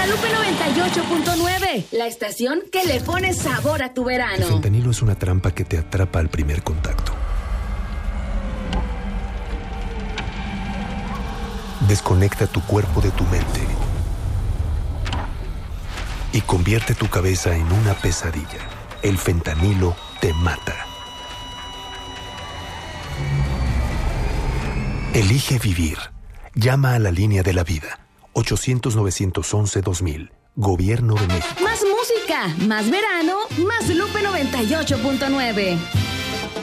Guadalupe 98.9, la estación que le pone sabor a tu verano. El fentanilo es una trampa que te atrapa al primer contacto. Desconecta tu cuerpo de tu mente y convierte tu cabeza en una pesadilla. El fentanilo te mata. Elige vivir. Llama a la línea de la vida. 800-911-2000. Gobierno de México. Más música, más verano, más Lupe 98.9.